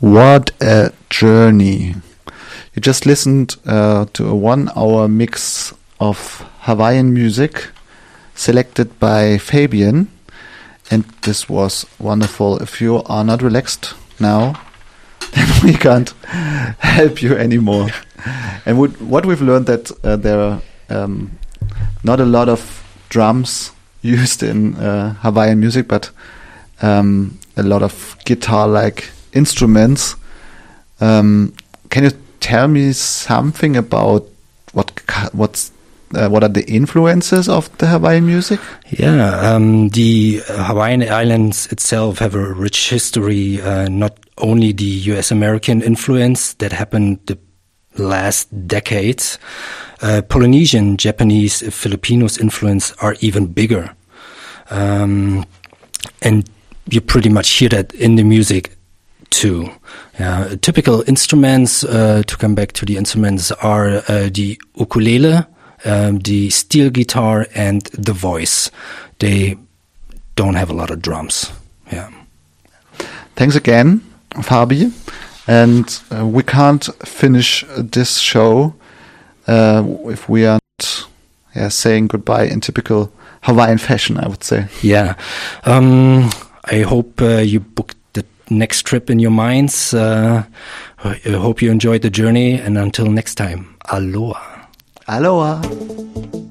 What a journey. You just listened to a 1 hour mix of Hawaiian music selected by Fabian, and this was wonderful. If you are not relaxed now, then we can't help you anymore. And what we've learned that there are not a lot of drums used in Hawaiian music, but a lot of guitar-like instruments. Can you tell me something about what are the influences of the Hawaiian music? Yeah, the Hawaiian Islands itself have a rich history, not only the US-American influence that happened the last decades. Polynesian, Japanese, Filipinos influence are even bigger. And you pretty much hear that in the music too. Typical instruments, to come back to the instruments, are the ukulele, the steel guitar, and the voice. They don't have a lot of drums. Yeah. Thanks again, Fabi. And we can't finish this show if we are not saying goodbye in typical Hawaiian fashion, I would say. Yeah. I hope you booked the next trip in your minds. I hope you enjoyed the journey. And until next time, aloha. Aloha.